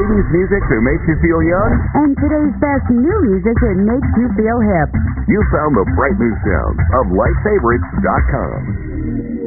80s music that makes you feel young? And today's best new music that makes you feel hip. You found the bright new sounds of LifeFavorites.com.